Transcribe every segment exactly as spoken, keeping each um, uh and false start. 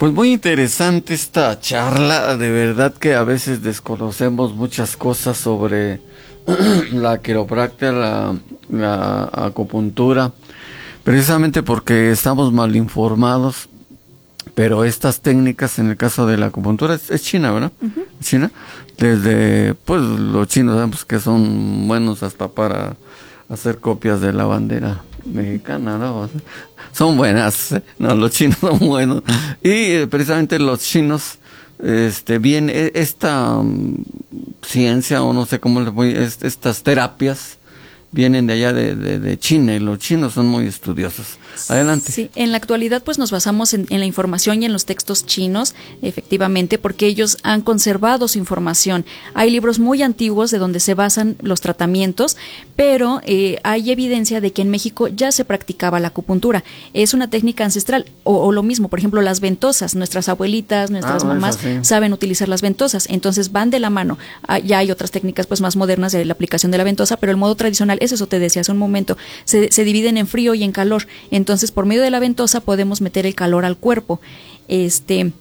Pues muy interesante esta charla, de verdad que a veces desconocemos muchas cosas sobre la quiropraxia, la, la acupuntura, precisamente porque estamos mal informados, pero estas técnicas, en el caso de la acupuntura, es, es China, ¿verdad? Uh-huh. China, desde, pues los chinos sabemos que son buenos hasta para hacer copias de la bandera mexicana, ¿no? Son buenas, ¿eh? No, los chinos son buenos. Y eh, precisamente los chinos, este, bien, esta um, ciencia, o no sé cómo le voy, est, estas terapias, vienen de allá de, de, de China, y los chinos son muy estudiosos. Adelante. Sí, en la actualidad pues nos basamos en, en la información y en los textos chinos, efectivamente, porque ellos han conservado su información. Hay libros muy antiguos de donde se basan los tratamientos, pero eh, hay evidencia de que en México ya se practicaba la acupuntura. Es una técnica ancestral, o, o lo mismo, por ejemplo, las ventosas. Nuestras abuelitas, nuestras ah, mamás sí. saben utilizar las ventosas, entonces van de la mano. Ah, ya hay otras técnicas pues más modernas de la aplicación de la ventosa, pero el modo tradicional es eso, te decía hace un momento, se, se dividen en frío y en calor. Entonces, por medio de la ventosa podemos meter el calor al cuerpo. Este,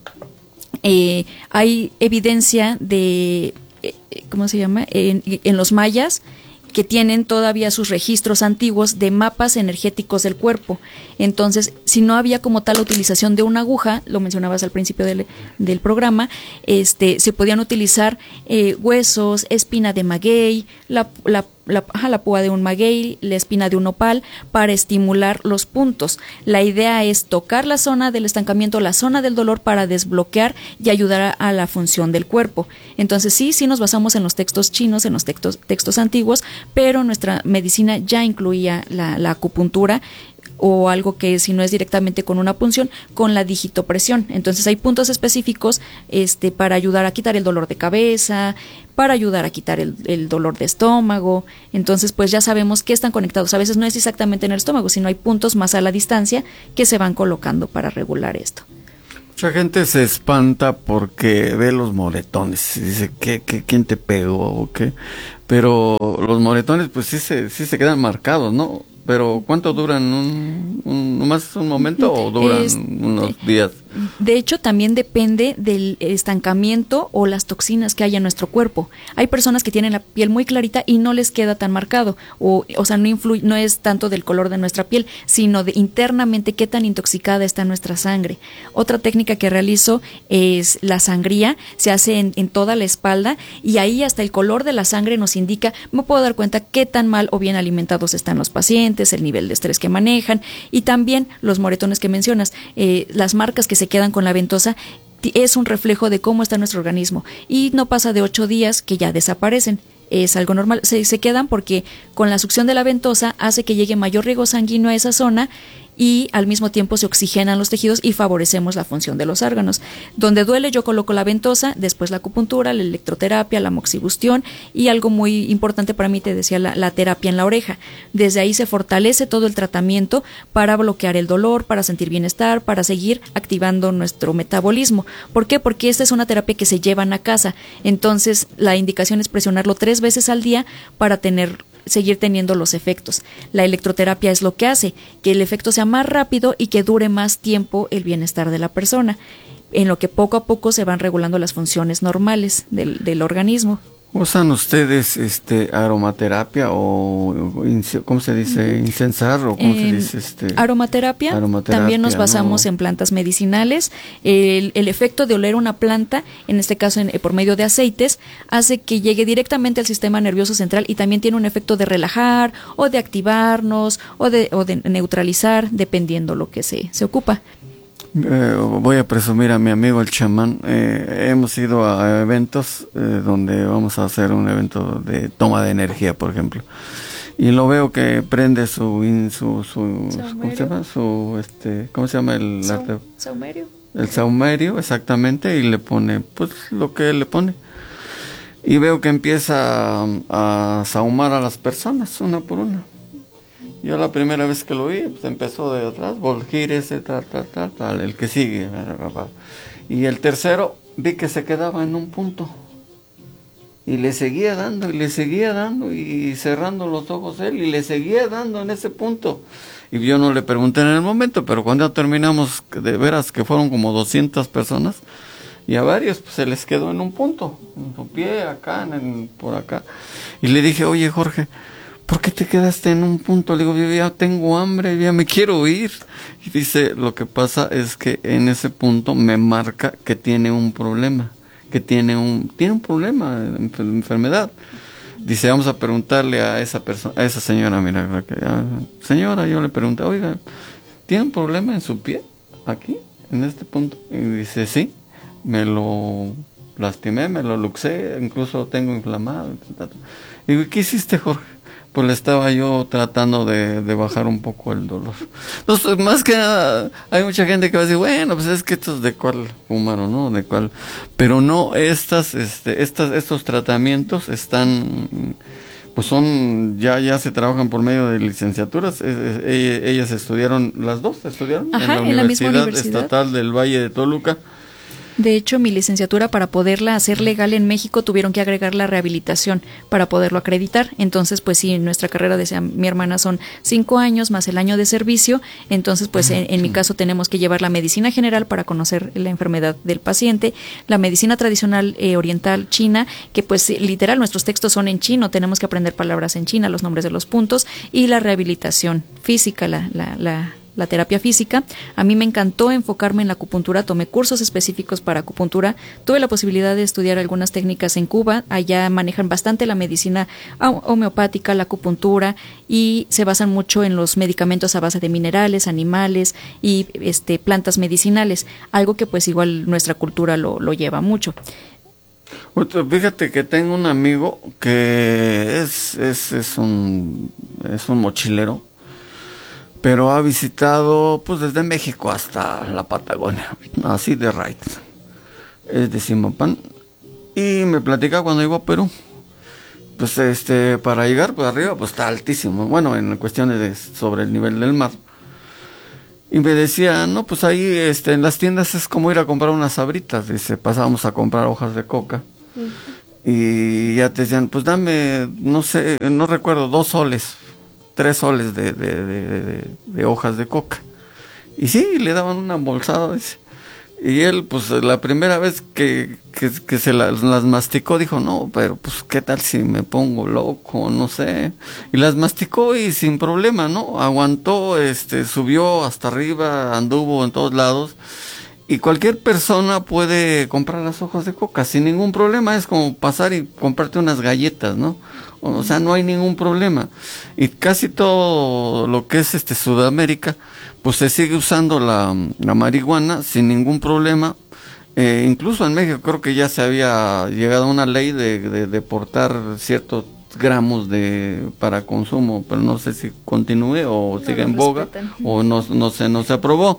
eh, hay evidencia de, eh, ¿cómo se llama? En, en los mayas, que tienen todavía sus registros antiguos de mapas energéticos del cuerpo. Entonces, si no había como tal la utilización de una aguja, lo mencionabas al principio del, del programa, este, se podían utilizar eh, huesos, espina de maguey, la, la La, ajá, la púa de un maguey, la espina de un nopal, para estimular los puntos. La idea es tocar la zona del estancamiento, la zona del dolor, para desbloquear y ayudar a, a la función del cuerpo. Entonces sí, sí nos basamos en los textos chinos, en los textos, textos antiguos, pero nuestra medicina ya incluía la, la acupuntura, o algo que si no es directamente con una punción, con la digitopresión. Entonces hay puntos específicos este, para ayudar a quitar el dolor de cabeza, para ayudar a quitar el, el dolor de estómago. Entonces pues ya sabemos que están conectados. A veces no es exactamente en el estómago, sino hay puntos más a la distancia que se van colocando para regular esto. Mucha gente se espanta porque ve los moretones y dice, ¿qué, qué, ¿quién te pegó o qué? Pero los moretones pues sí se, sí se quedan marcados, ¿no? Pero ¿cuánto duran? ¿Un, un, ¿Nomás un momento o duran es, unos días? De hecho, también depende del estancamiento o las toxinas que hay en nuestro cuerpo. Hay personas que tienen la piel muy clarita y no les queda tan marcado. O, o sea, no influye, no es tanto del color de nuestra piel, sino de internamente qué tan intoxicada está nuestra sangre. Otra técnica que realizo es la sangría. Se hace en, en toda la espalda, y ahí hasta el color de la sangre nos indica, me puedo dar cuenta qué tan mal o bien alimentados están los pacientes, el nivel de estrés que manejan, y también los moretones que mencionas, eh, las marcas que se quedan con la ventosa, es un reflejo de cómo está nuestro organismo, y no pasa de ocho días que ya desaparecen. Es algo normal, se, se quedan porque con la succión de la ventosa hace que llegue mayor riego sanguíneo a esa zona, y al mismo tiempo se oxigenan los tejidos y favorecemos la función de los órganos. Donde duele yo coloco la ventosa, después la acupuntura, la electroterapia, la moxibustión, y algo muy importante para mí, te decía, la, la terapia en la oreja. Desde ahí se fortalece todo el tratamiento para bloquear el dolor, para sentir bienestar, para seguir activando nuestro metabolismo. ¿Por qué? Porque esta es una terapia que se llevan a casa. Entonces la indicación es presionarlo tres veces al día para tener seguir teniendo los efectos. La electroterapia es lo que hace que el efecto sea más rápido y que dure más tiempo el bienestar de la persona, en lo que poco a poco se van regulando las funciones normales del, del organismo. ¿Usan ustedes este aromaterapia o, cómo se dice, incensar o cómo eh, se dice? Este aromaterapia, aromaterapia, también nos basamos ¿no? en plantas medicinales. El, el efecto de oler una planta, en este caso en, por medio de aceites, hace que llegue directamente al sistema nervioso central, y también tiene un efecto de relajar o de activarnos o de, o de neutralizar, dependiendo lo que se, se ocupa. Eh, voy a presumir a mi amigo el chamán. Eh, hemos ido a eventos eh, donde vamos a hacer un evento de toma de energía, por ejemplo, y lo veo que prende su in, su, su ¿cómo se llama? Su este ¿cómo se llama el Sa arte? saumerio? El saumerio, exactamente, y le pone pues lo que le pone, y veo que empieza a, a saumar a las personas una por una. Yo la primera vez que lo vi, pues empezó de atrás, Volgírese, tal, tal, tal, tal, el que sigue. Y el tercero, vi que se quedaba en un punto. Y le seguía dando, y le seguía dando, y cerrando los ojos él, y le seguía dando en ese punto. y yo no le pregunté en el momento, pero cuando ya terminamos, de veras que fueron como doscientas personas, y a varios pues, se les quedó en un punto, en su pie, acá, en el, por acá, y le dije, oye Jorge, ¿por qué te quedaste en un punto? Le digo, yo ya tengo hambre, ya me quiero ir. Y dice, lo que pasa es que en ese punto me marca que tiene un problema, que tiene un, tiene un problema, enfermedad. Dice, vamos a preguntarle a esa persona, a esa señora, mira, la que, ah, señora, yo le pregunté, oiga, ¿tiene un problema en su pie? Aquí, en este punto. Y dice, sí, me lo lastimé, me lo luxé, incluso tengo inflamado. Y digo, ¿qué hiciste, Jorge? Pues le estaba yo tratando de, de bajar un poco el dolor. Entonces, más que nada, hay mucha gente que va a decir, bueno, pues es que estos de cuál fumaron, ¿no? De cuál. Pero no, estas, este, estas, estos tratamientos están, pues son, ya, ya se trabajan por medio de licenciaturas. Es, es, ellas, ellas estudiaron, las dos estudiaron Ajá, en la, en la Universidad, misma universidad Estatal del Valle de Toluca. De hecho, mi licenciatura, para poderla hacer legal en México, tuvieron que agregar la rehabilitación para poderlo acreditar. Entonces, pues sí, nuestra carrera, decía mi hermana, son cinco años más el año de servicio. Entonces, pues en, en mi caso tenemos que llevar la medicina general para conocer la enfermedad del paciente, la medicina tradicional eh, oriental china, que pues literal nuestros textos son en chino, tenemos que aprender palabras en china, los nombres de los puntos, y la rehabilitación física, la, la, la la terapia física. A mí me encantó enfocarme en la acupuntura, tomé cursos específicos para acupuntura, tuve la posibilidad de estudiar algunas técnicas en Cuba, allá manejan bastante la medicina homeopática, la acupuntura, y se basan mucho en los medicamentos a base de minerales, animales y este plantas medicinales, algo que pues igual nuestra cultura lo, lo lleva mucho. Fíjate que tengo un amigo que es, es, es un, es un mochilero, pero ha visitado pues desde México hasta la Patagonia, así de right. Es de Zimapán. Y me platica cuando llegó a Perú, pues este, para llegar pues arriba pues está altísimo, bueno, en cuestiones de sobre el nivel del mar. Y me decía, no, pues ahí este, en las tiendas es como ir a comprar unas sabritas, dice, pasábamos a comprar hojas de coca. Uh-huh. Y ya te decían, pues dame, no sé, no recuerdo, dos soles. tres soles de, de, de, de, de hojas de coca. Y sí, le daban una bolsada. Dice. Y él, pues la primera vez que, que, que se las, las masticó, dijo, no, pero pues qué tal si me pongo loco, no sé. Y las masticó y sin problema, ¿no? Aguantó, este, subió hasta arriba, anduvo en todos lados. Y cualquier persona puede comprar las hojas de coca sin ningún problema. Es como pasar y comprarte unas galletas, ¿no? O sea, no hay ningún problema. Y casi todo lo que es este Sudamérica, pues se sigue usando la, la marihuana sin ningún problema. Eh, incluso en México creo que ya se había llegado a una ley de, de, de portar ciertos gramos de para consumo, pero no sé si continúe o no sigue en boga o no, no se, no se aprobó.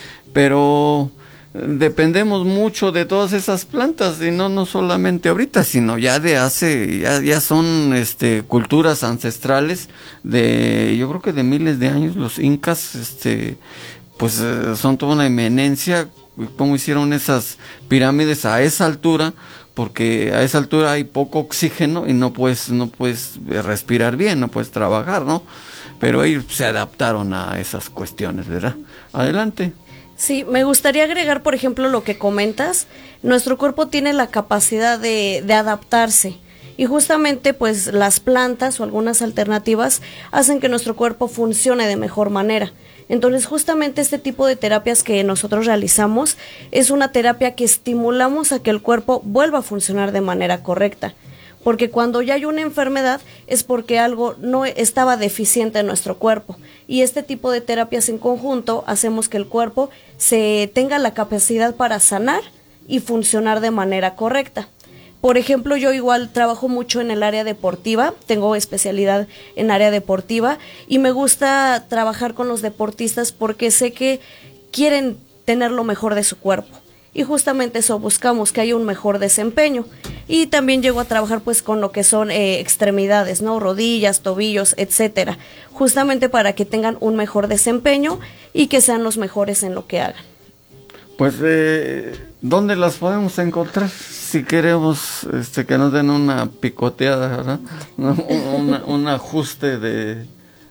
Pero dependemos mucho de todas esas plantas y no no solamente ahorita, sino ya de hace ya ya son este culturas ancestrales de yo creo que de miles de años. Los incas este pues eh, son toda una eminencia cómo hicieron esas pirámides a esa altura, porque a esa altura hay poco oxígeno y no puedes no puedes respirar bien, no puedes trabajar, ¿no? Pero ellos se adaptaron a esas cuestiones, ¿verdad? Adelante. Sí, me gustaría agregar, por ejemplo, lo que comentas. Nuestro cuerpo tiene la capacidad de, de adaptarse y justamente pues las plantas o algunas alternativas hacen que nuestro cuerpo funcione de mejor manera. Entonces justamente este tipo de terapias que nosotros realizamos es una terapia que estimulamos a que el cuerpo vuelva a funcionar de manera correcta. Porque cuando ya hay una enfermedad es porque algo no estaba deficiente en nuestro cuerpo. Y este tipo de terapias en conjunto hacemos que el cuerpo se tenga la capacidad para sanar y funcionar de manera correcta. Por ejemplo, yo igual trabajo mucho en el área deportiva, tengo especialidad en área deportiva y me gusta trabajar con los deportistas porque sé que quieren tener lo mejor de su cuerpo. Y justamente eso buscamos, que haya un mejor desempeño. Y también llego a trabajar pues con lo que son eh, extremidades, ¿no? Rodillas, tobillos, etcétera. Justamente para que tengan un mejor desempeño y que sean los mejores en lo que hagan. Pues, eh, ¿dónde las podemos encontrar? Si queremos este, que nos den una picoteada, ¿verdad? un, una, un ajuste de,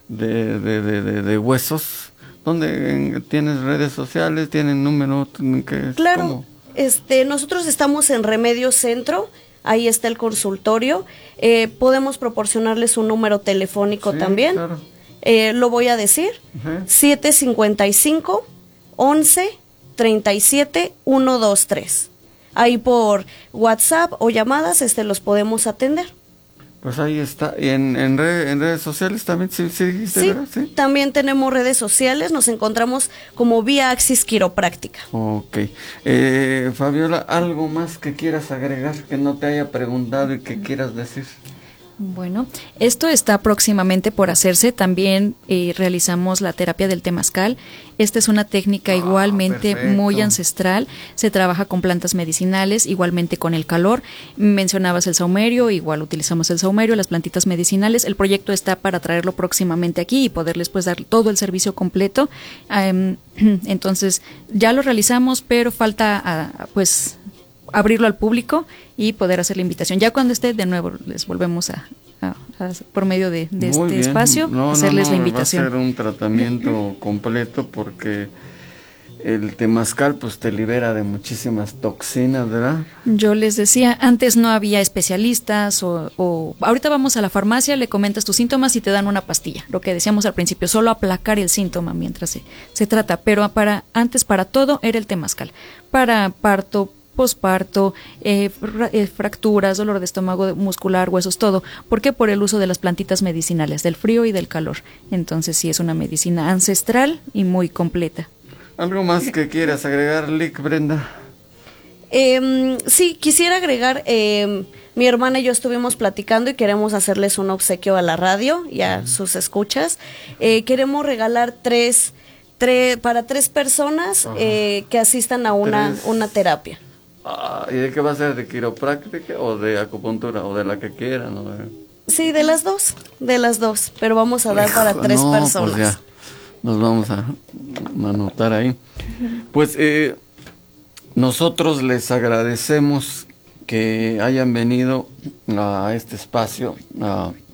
de, de, de, de, de huesos. ¿Dónde tienes redes sociales? ¿Tienen número? ¿Qué, claro, cómo? este, nosotros estamos en Remedio Centro, ahí está el consultorio. Eh, podemos proporcionarles un número telefónico, sí, también. Claro. Eh, lo voy a decir, uh-huh. siete cincuenta y cinco, once, treinta y siete, ciento veintitrés. Ahí por WhatsApp o llamadas este los podemos atender. Pues ahí está. ¿Y en, en, red, en redes sociales también sí, sí dijiste, sí, verdad? Sí, también tenemos redes sociales, nos encontramos como Vía Axis Quiropráctica. Ok. Eh, Fabiola, ¿algo más que quieras agregar, que no te haya preguntado y que quieras decir? Bueno, esto está próximamente por hacerse. También eh, realizamos la terapia del temazcal. Esta es una técnica ah, igualmente perfecto. Muy ancestral. Se trabaja con plantas medicinales, igualmente con el calor. Mencionabas el saumerio, igual utilizamos el saumerio, las plantitas medicinales. El proyecto está para traerlo próximamente aquí y poderles pues dar todo el servicio completo. Um, entonces, ya lo realizamos, pero falta uh, pues... abrirlo al público y poder hacer la invitación. Ya cuando esté, de nuevo, les volvemos a, a, a por medio de, de este bien. espacio, no, hacerles no, no, la invitación. Va a ser un tratamiento completo porque el temazcal pues te libera de muchísimas toxinas, ¿verdad? Yo les decía, antes no había especialistas o, o ahorita vamos a la farmacia, le comentas tus síntomas y te dan una pastilla. Lo que decíamos al principio, solo aplacar el síntoma mientras se, se trata. Pero para antes para todo era el temazcal. Para parto, posparto, eh, fra- eh, fracturas, dolor de estómago, muscular, huesos, todo. ¿Por qué? Por el uso de las plantitas medicinales, del frío y del calor. Entonces sí es una medicina ancestral y muy completa. ¿Algo más que quieras agregar, Lick, Brenda? Eh, sí, quisiera agregar, eh, mi hermana y yo estuvimos platicando y queremos hacerles un obsequio a la radio y a sus escuchas. Eh, queremos regalar tres, tres, para tres personas eh, que asistan a una, una terapia. Ah, ¿y de qué va a ser? ¿De quiropráctica o de acupuntura? ¿O de la que quieran? ¿O de... Sí, de las dos, de las dos, pero vamos a dar para tres no, personas. Pues ya, nos vamos a, a anotar ahí. Pues eh, nosotros les agradecemos que hayan venido a este espacio a